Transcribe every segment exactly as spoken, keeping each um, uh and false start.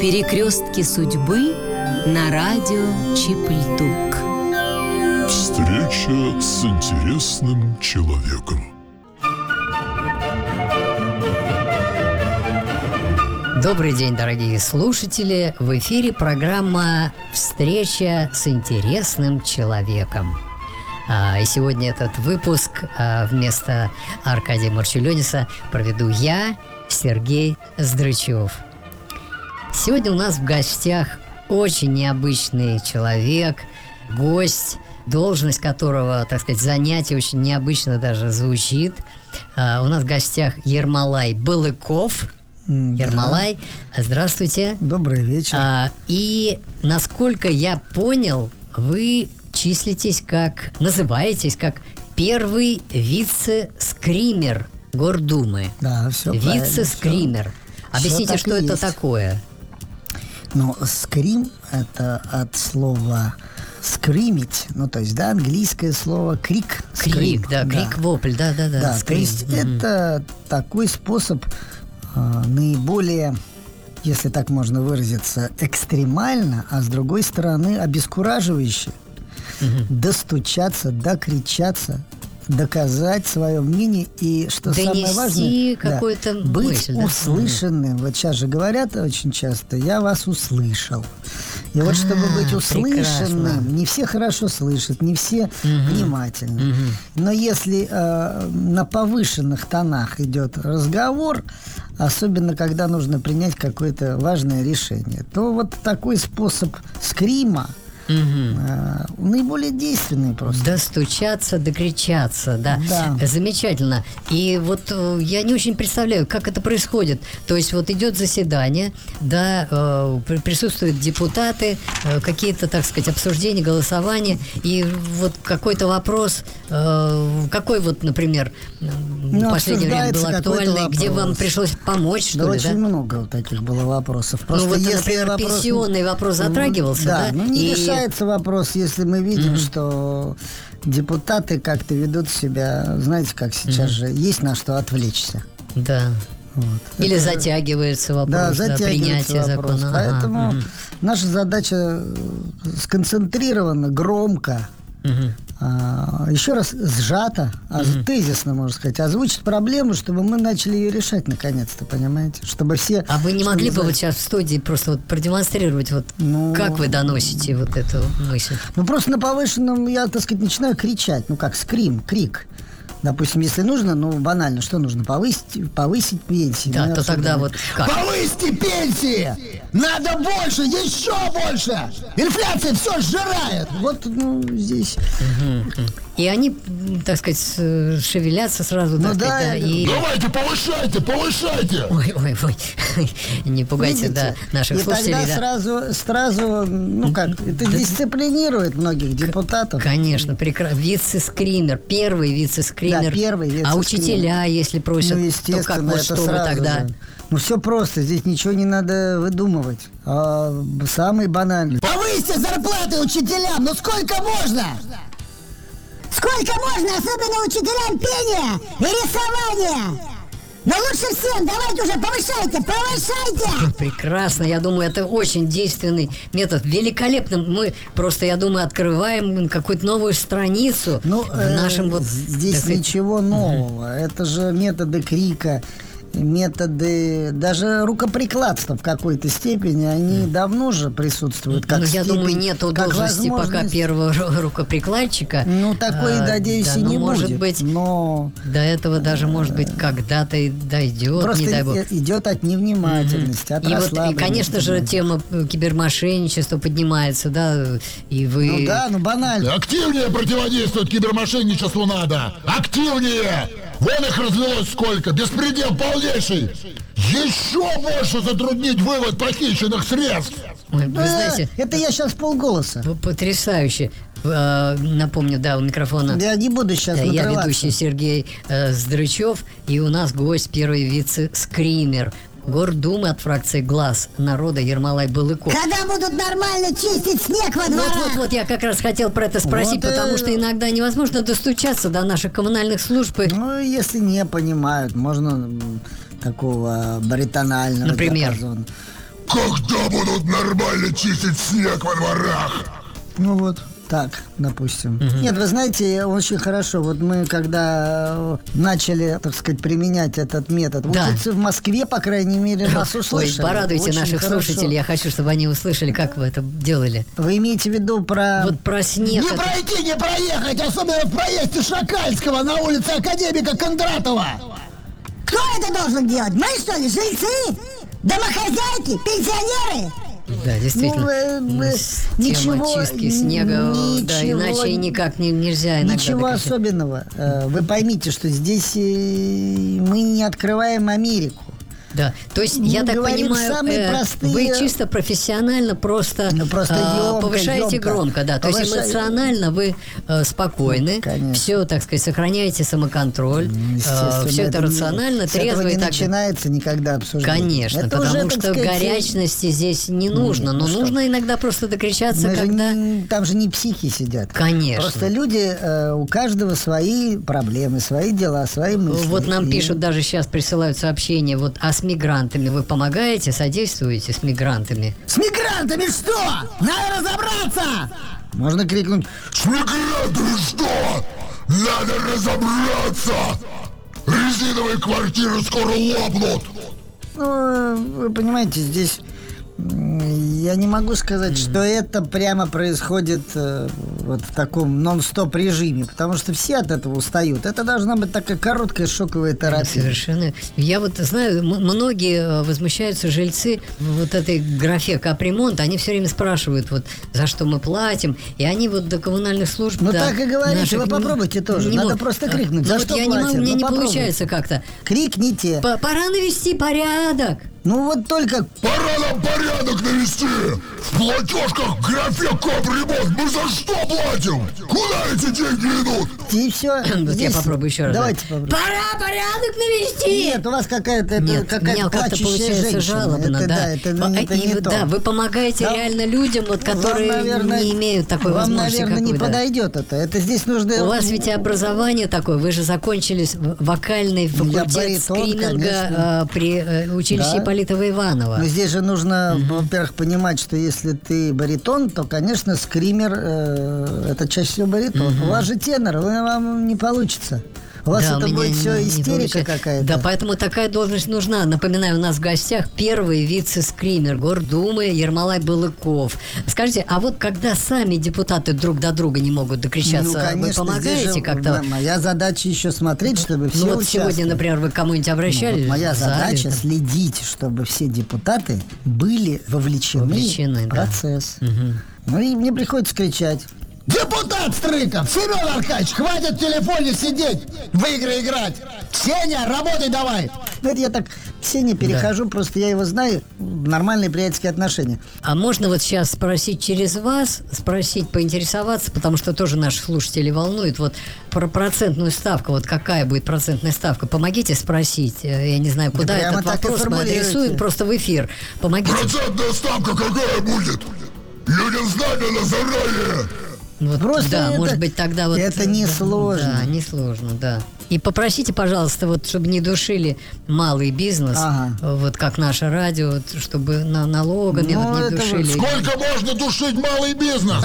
Перекрестки судьбы на радио Чипльдук. Встреча с интересным человеком. Добрый день, дорогие слушатели! В эфире программа «Встреча с интересным человеком». А, и сегодня этот выпуск а, вместо Аркадия Марчулёниса проведу я, Сергей Здрачев. Сегодня у нас в гостях очень необычный человек, гость, должность которого, так сказать, занятие очень необычно даже звучит. А, у нас в гостях Ермолай Балыков. Да. Ермолай, здравствуйте. Добрый вечер. А, и, насколько я понял, вы числитесь как, называетесь как первый вице-скример Гордумы. Да, все правильно. Вице-скример. Объясните, что это такое? Ну, скрим – это от слова скримить, ну, то есть, да, английское слово крик. Крик, да, крик-вопль, да-да-да. Да, то есть, mm-hmm. это такой способ э, наиболее, если так можно выразиться, экстремально, а с другой стороны обескураживающе mm-hmm. достучаться, докричаться, доказать свое мнение и, что донести самое важное, какую-то да, быть мысль, да? услышанным. Вот сейчас же говорят очень часто: я вас услышал. И вот, чтобы А, быть услышанным, прекрасно. не все хорошо слышат, не все угу. внимательны. Угу. Но если э, на повышенных тонах идет разговор, особенно когда нужно принять какое-то важное решение, то вот такой способ скрима Угу. А, наиболее действенный просто. Достучаться, докричаться, да. да. Замечательно. И вот я не очень представляю, как это происходит. То есть вот идет заседание, да, э, присутствуют депутаты, э, какие-то, так сказать, обсуждения, голосования, и вот какой-то вопрос, э, какой вот, например, ну, в последнее время был актуальный, где вам пришлось помочь, что да, ли, очень да? много вот таких было вопросов. Просто ну вот, если например, вопрос... пенсионный вопрос затрагивался, да? да? Ну не и... решается вопрос, если мы видим, Mm-hmm. что депутаты как-то ведут себя, знаете, как сейчас mm-hmm. же, есть на что отвлечься. Да. Вот. Или это... затягивается вопрос, да, да, затягивается принятия вопрос. закона. Поэтому ага. наша задача сконцентрирована, громко, угу. а, еще раз сжато, а угу. тезисно, можно сказать, озвучить проблему, чтобы мы начали ее решать наконец-то, понимаете? Чтобы все... А вы не могли бы знать... вот сейчас в студии просто вот продемонстрировать, вот ну... как вы доносите вот эту мысль? Ну, просто на повышенном я, так сказать, начинаю кричать, ну, как скрим, крик. Допустим, если нужно, ну, банально, что нужно? Повысить, повысить пенсии. Да, ну, то тогда вот как? Повысьте пенсии! Надо больше, еще больше! Инфляция все сжирает! Вот, ну, здесь... Угу. И они, так сказать, шевелятся сразу, ну, так да, сказать, да, и... Давайте, повышайте, повышайте! Ой, ой, ой, не пугайте, видите? Да, наших и слушателей. И тогда да. сразу, сразу, ну как, это дисциплинирует многих депутатов. Конечно, прекрасно. Вице-скример, первый вице-скример. Да, первый вице-скример. А учителя, если просят, ну, то как, вот, это что вы тогда? Же. Ну, все просто, здесь ничего не надо выдумывать. А, самый банальный. Повысьте зарплаты учителям, ну сколько можно? Сколько можно, особенно учителям пения и рисования? Но лучше всем, давайте уже повышайте, повышайте! Прекрасно, я думаю, это очень действенный метод. Великолепно. Мы просто, я думаю, открываем какую-то новую страницу ну, в нашем э, вот... Здесь сказать... ничего нового. Uh-huh. Это же методы крика, методы даже рукоприкладства в какой-то степени, они mm. давно же присутствуют. Как ну, степень, я думаю, нету должности пока первого рукоприкладчика. Ну, такой, а, надеюсь, да, и не может будет. Быть, но до этого даже, может быть, когда-то и дойдет. Просто не дай бог. идет от невнимательности, mm-hmm. от и, вот, и, конечно же, тема кибермошенничества поднимается, да, и вы... Ну да, ну банально. Активнее противодействовать кибермошенничеству надо! Активнее! Вон их развелось сколько! Беспредел полнейший! Еще больше затруднить вывод похищенных средств! Ой, вы знаете, это я сейчас полголоса. Потрясающе. Напомню, да, у микрофона я не буду сейчас я надрываться. Ведущий Сергей э, Здрачев, и у нас гость, первый вице-скример Гордумы от фракции «Глаз народа» Ермолай Балыков. Когда будут нормально чистить снег во дворах? Вот, вот, вот, я как раз хотел про это спросить, вот, потому э... что иногда невозможно достучаться до наших коммунальных служб. И... Ну, если не понимают, можно такого баритонального Например? диапазона. Когда будут нормально чистить снег во дворах? Ну вот, так, допустим. Угу. Нет, вы знаете, очень хорошо. Вот мы, когда начали, так сказать, применять этот метод, да. улицы в Москве, по крайней мере, нас услышали. Ой, порадуйте очень наших хорошо. слушателей. Я хочу, чтобы они услышали, как вы это делали. Вы имеете в виду про... Вот про снег. Не это... пройти, не проехать, особенно в проезде Шакальского на улице Академика Кондратова. Кто это должен делать? Мы, что ли, жильцы? Домохозяйки? Пенсионеры? Да, действительно. Ну, э, э, Тема ничего, чистки снега, ничего, да, иначе никак не, нельзя иногда. Ничего докачать. особенного. Э, Вы поймите, что здесь э, мы не открываем Америку. Да, то есть, Мы я так говорим понимаю, самые э, простые- вы чисто профессионально просто, Ну, просто э, ёмко, повышаете ёмко. громко, да, то есть Повышаю. эмоционально вы э, спокойны, Ну, конечно. все, так сказать, сохраняете самоконтроль, Естественно, все это не- рационально, с этого трезво не и так далее. начинается никогда обсуждение. Конечно, Это потому уже, так что сказать, горячности здесь не нужно, ну но что? нужно иногда просто докричаться, мы же когда... не- там же не психи сидят. Конечно. Просто люди, э, у каждого свои проблемы, свои дела, свои мысли. Вот нам И- пишут, даже сейчас присылают сообщения, вот, а с мигрантами вы помогаете, содействуете с мигрантами? С мигрантами что? Надо разобраться! Можно крикнуть: С мигрантами что? Надо разобраться! Резиновые квартиры скоро лопнут! ну, вы понимаете, здесь м, я не могу сказать, что это прямо происходит э, вот в таком нон-стоп режиме, потому что все от этого устают. Это должна быть такая короткая шоковая терапия. Совершенно. Я вот знаю, м- многие э, возмущаются, жильцы, вот этой графе капремонт, они все время спрашивают, вот, за что мы платим, и они вот до коммунальных служб... Ну, да, так и говорите, наших вы не- попробуйте тоже. не Надо могут. просто крикнуть, Ну, за вот что я не могу, платим? у меня Ну, не попробуйте. получается как-то. Крикните. П- Пора навести порядок. Ну вот только Пора нам порядок навести! В платежках в графе капремонт мы за что платим? Куда эти деньги идут? и все. Вот я попробую еще раз. Давайте да. попробуем. Пора порядок навести. Нет, у вас какая-то, это Нет, у какая-то меня как-то плачущая получается женщина. жалобно, это, да. да, это, По- это и не вы- то. Да, вы помогаете Да. реально людям, вот, которые Вам, наверное, не имеют такой вам, возможности, наверное, как не вы, да. подойдет это. Это здесь нужно... У вас ведь и образование такое, вы же закончили с- в- вокальный факультет баритон, скриминга конечно. э, при э, училище Да. Ипполитова Иванова. Но здесь же нужно, во-первых, понимать, что если ты баритон, то, конечно, скример э, это чаще всего баритон. У вас же тенор, вы, вам не получится. У вас Да, у это меня будет не- все не истерика получается. какая-то. Да, поэтому такая должность нужна. Напоминаю, у нас в гостях первый вице-скример Гордумы Ермолай Балыков. Скажите, а вот когда сами депутаты друг до друга не могут докричаться, Ну, конечно, вы здесь помогаете же как-то? моя задача еще смотреть, чтобы все Ну вот участвовали. сегодня, например, вы к кому-нибудь Ну, обращались? вот моя в зале? задача следить, чтобы все депутаты были вовлечены, Вовлечены, в да. процесс. Ну и мне приходится кричать: Депутат Стрыков, Семен Аркадьевич, хватит в телефоне сидеть, в игры играть. Ксения, работай давай. Ну, это я так к Сене перехожу, просто я его знаю, нормальные приятельские отношения. А можно вот сейчас спросить через вас, спросить, поинтересоваться, потому что тоже наши слушатели волнуют, вот про процентную ставку, вот какая будет процентная ставка? Помогите спросить, Э, я не знаю, куда прямо этот так и вопрос мы формулируйте. адресуем просто в эфир. Помогите. Процентная ставка какая будет? Людям знать надо заранее. Вот, Просто да, это- может быть, тогда вот... это несложно. Да, несложно, да. И попросите, пожалуйста, вот, чтобы не душили малый бизнес, Ага. вот как наше радио, вот, чтобы на, налогами Ну, вот, не это вот душили. Сколько можно душить малый бизнес?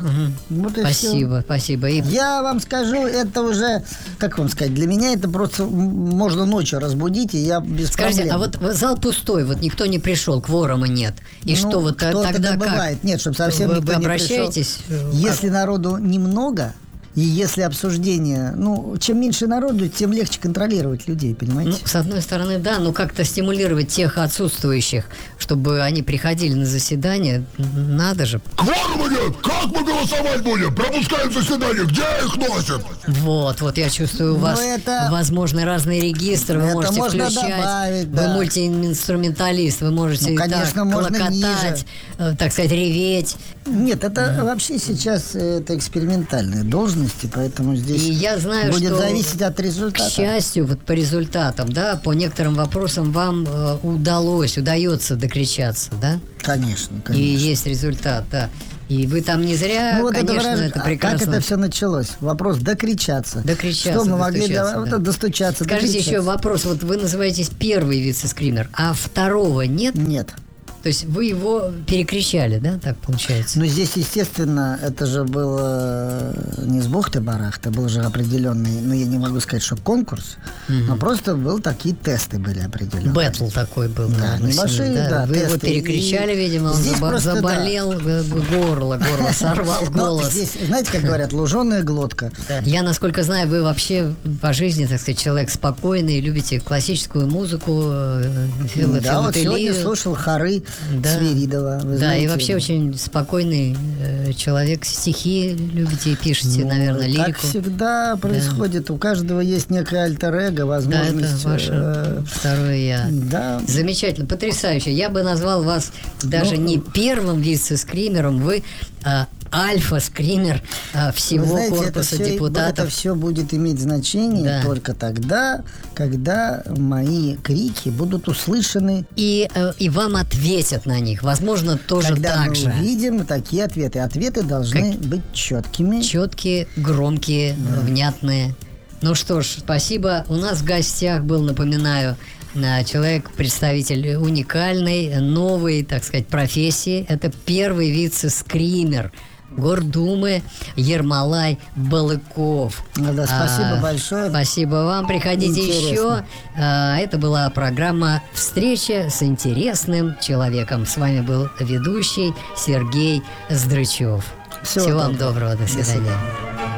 Вот и всё. Спасибо, спасибо. И Я вам скажу, это уже, как вам сказать, для меня это просто м, можно ночью разбудить, и я без скажите, проблем. а вот зал пустой, вот никто не пришел, кворума нет. И Ну, что вот э, кто-то тогда да как? бывает. Нет, чтобы совсем Вы- никто вы не обращаетесь? пришел. Э, Если народу немного, и если обсуждение, ну, чем меньше народу, тем легче контролировать людей, понимаете? Ну, с одной стороны, да, но как-то стимулировать тех отсутствующих, чтобы они приходили на заседание, надо же. Кворума нет! Как мы голосовать будем? Пропускаем заседание, где их носят? Вот, вот я чувствую, у Ну, вас это- возможны разные регистры, вы Это можете можно включать, добавить, вы да. мультиинструменталист, вы можете Ну, конечно, так можно клокотать, э, так сказать, реветь. Нет, это вообще сейчас э, это экспериментальные должности, поэтому здесь И я знаю, будет что, зависеть от к результата. счастью, вот по результатам, да, по некоторым вопросам вам э, удалось, удается докричаться, да? Конечно, И конечно. есть результат, да. И вы там не зря, Ну, вот это конечно, выраж- это а прекрасно. Как это все началось? Вопрос докричаться. Докричаться, Что мы могли достучаться, до- да. вот достучаться? Скажите докричаться. еще вопрос. Вот вы называетесь первый вице-скример, а второго нет? Нет. То есть вы его перекричали, да, так получается? Ну, здесь, естественно, это же было не с бухты-барахты, был же определенный, ну, я не могу сказать, что конкурс, угу. но просто был такие тесты были определенные. Бэтл такой был. Да, да, небольшие, да. да, Вы тесты. его перекричали, видимо, он здесь заба- просто, заболел, да. горло, горло сорвал голос. Здесь, знаете, как говорят, луженая глотка. Я, насколько знаю, вы вообще по жизни, так сказать, человек спокойный, любите классическую музыку, фил- Да, вот сегодня филателию. слушал хоры Да. Свиридова. Вы Да, знаете, и вообще очень спокойный э, человек. Стихи любите и пишете, ну, наверное, так лирику. всегда происходит. У каждого есть некое альтер-эго, Да, возможность... это ваше э, второе я. Да. Замечательно, потрясающе. Я бы назвал вас даже Ну, не первым вице-скримером, вы а, альфа-скример а, всего Вы знаете, корпуса это все, депутатов. это все будет иметь значение Да. только тогда, когда мои крики будут услышаны. И, э, и вам ответят на них. Возможно, тоже Когда так мы же. увидим такие ответы. Ответы должны быть четкими. Четкие, громкие, внятные. Ну что ж, спасибо. У нас в гостях был, напоминаю, э, человек, представитель уникальной, новой, так сказать, профессии. Это первый вице-скример Гордумы Ермолай Балыков. Ну да, спасибо А, большое. Спасибо вам. Приходите Интересно. еще. А, это была программа «Встреча с интересным человеком». С вами был ведущий Сергей Здрачев. Всего Всего вам доброго. доброго. До До свидания. свидания.